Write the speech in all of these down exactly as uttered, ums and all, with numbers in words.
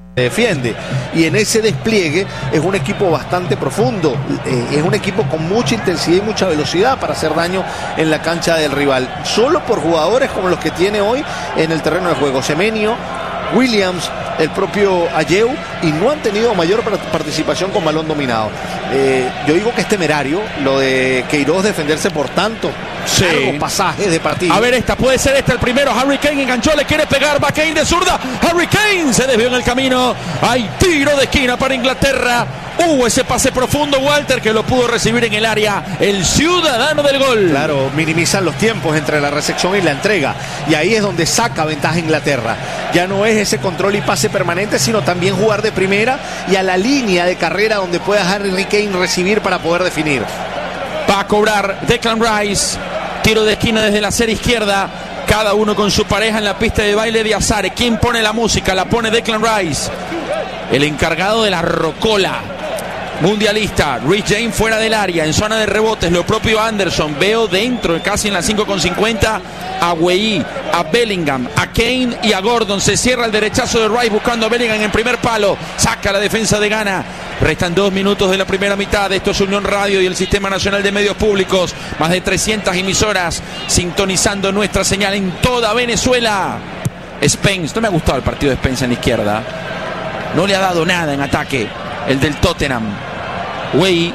defiende, y en ese despliegue es un equipo bastante profundo, eh, es un equipo con mucha intensidad y mucha velocidad para hacer daño en la cancha del rival, solo por jugadores como los que tiene hoy en el terreno de juego, Semenyo, Williams, el propio Ayew, y no han tenido mayor participación con balón dominado. Eh, yo digo que es temerario lo de Queiroz defenderse por tanto sí. largos pasajes de partido. A ver, esta puede ser esta el primero. Harry Kane enganchó, le quiere pegar, va Kane de zurda. Harry Kane se desvió en el camino. Hay tiro de esquina para Inglaterra. Hubo uh, ese pase profundo, Walter, que lo pudo recibir en el área el ciudadano del gol. Claro, minimizan los tiempos entre la recepción y la entrega, y ahí es donde saca ventaja Inglaterra. Ya no es ese control y pase permanente, sino también jugar de primera y a la línea de carrera donde pueda Harry Kane recibir para poder definir. Va a cobrar Declan Rice, tiro de esquina desde la serie izquierda, cada uno con su pareja en la pista de baile de Azare. ¿Quién pone la música? La pone Declan Rice, el encargado de la rocola mundialista. Reece James fuera del área, en zona de rebotes, lo propio Anderson. Veo dentro, casi en las cinco con cincuenta, a Weah, a Bellingham, a Kane y a Gordon. Se cierra el derechazo de Rice buscando a Bellingham en primer palo. Saca la defensa de Ghana. Restan dos minutos de la primera mitad. Esto es Unión Radio y el Sistema Nacional de Medios Públicos. Más de trescientas emisoras sintonizando nuestra señal en toda Venezuela. Spence, no me ha gustado el partido de Spence en la izquierda. No le ha dado nada en ataque el del Tottenham. Weah,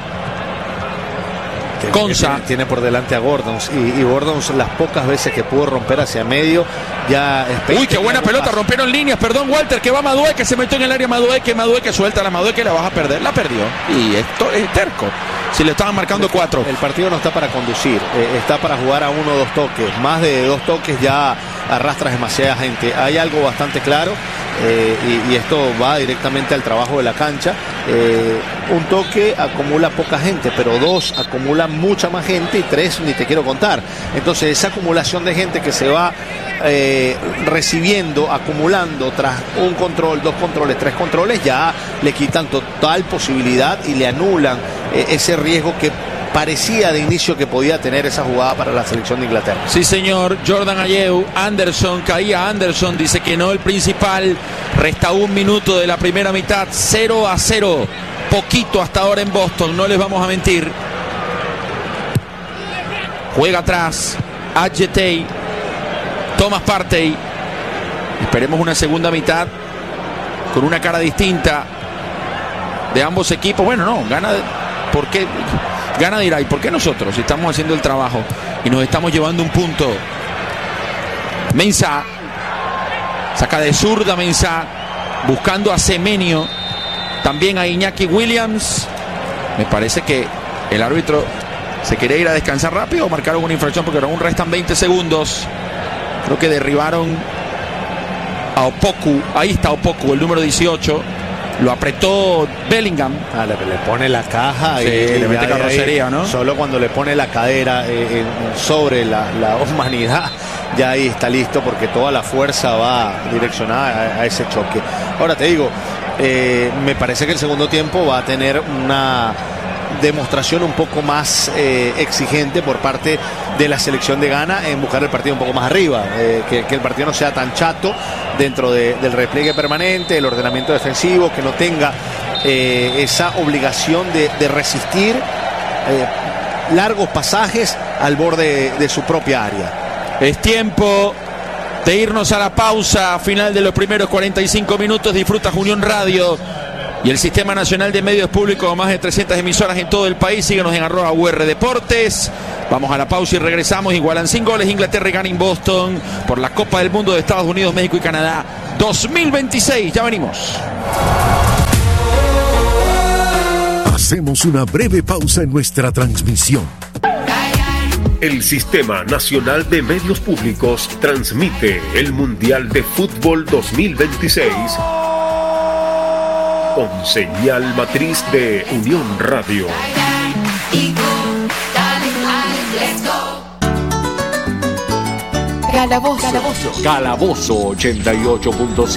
Konsa tiene, tiene por delante a Gordon, y, y Gordon las pocas veces que pudo romper hacia medio ya. Uy, qué buena pelota, paso. Rompieron líneas, perdón Walter, que va Madueke, que se metió en el área Madueke, Madueke suelta la Madueke, la vas a perder, la perdió, y esto es terco. Si le estaban marcando cuatro. El partido no está para conducir, eh, está para jugar a uno o dos toques. Más de dos toques ya arrastras demasiada gente. Hay algo bastante claro, eh, y, y esto va directamente al trabajo de la cancha. Eh, un toque acumula poca gente, pero dos acumulan mucha más gente, y tres ni te quiero contar. Entonces esa acumulación de gente que se va eh, recibiendo, acumulando tras un control, dos controles, tres controles, ya le quitan total posibilidad y le anulan eh, ese riesgo que parecía de inicio que podía tener esa jugada para la selección de Inglaterra. Sí, señor. Jordan Ayew, Anderson, caía Anderson, dice que no el principal. Resta un minuto de la primera mitad, cero a cero. Poquito hasta ahora en Boston, no les vamos a mentir. Juega atrás Adjetey, Thomas Partey. Esperemos una segunda mitad con una cara distinta de ambos equipos. Bueno, no, gana. ¿Por qué? Gana dirá, ¿y por qué nosotros? Si estamos haciendo el trabajo y nos estamos llevando un punto. Mensah saca de zurda Mensah, buscando a Semenyo, también a Iñaki Williams. Me parece que el árbitro se quería ir a descansar rápido o marcaron una infracción, porque aún restan veinte segundos. Creo que derribaron a Opoku. Ahí está Opoku, el número dieciocho. Lo apretó Bellingham. Ah, le, le pone la caja, sí, y le mete carrocería, ¿no? Solo cuando le pone la cadera eh, sobre la, la humanidad, ya ahí está listo, porque toda la fuerza va direccionada a, a ese choque. Ahora te digo, eh, me parece que el segundo tiempo va a tener una demostración un poco más eh, exigente por parte de la selección de Ghana en buscar el partido un poco más arriba, eh, que, que el partido no sea tan chato dentro de, del repliegue permanente, el ordenamiento defensivo, que no tenga eh, esa obligación de, de resistir eh, largos pasajes al borde de, de su propia área. Es tiempo de irnos a la pausa final de los primeros cuarenta y cinco minutos. Disfrutas Unión Radio y el Sistema Nacional de Medios Públicos con más de trescientas emisoras en todo el país. Síguenos en arroba U R Deportes. Vamos a la pausa y regresamos. Igualan sin goles Inglaterra y Ghana en Boston por la Copa del Mundo de Estados Unidos, México y Canadá dos mil veintiséis. Ya venimos. Hacemos una breve pausa en nuestra transmisión. El Sistema Nacional de Medios Públicos transmite el Mundial de Fútbol dos mil veintiséis con señal matriz de Unión Radio. Calabozo. Calabozo. Calabozo ochenta y ocho punto cinco.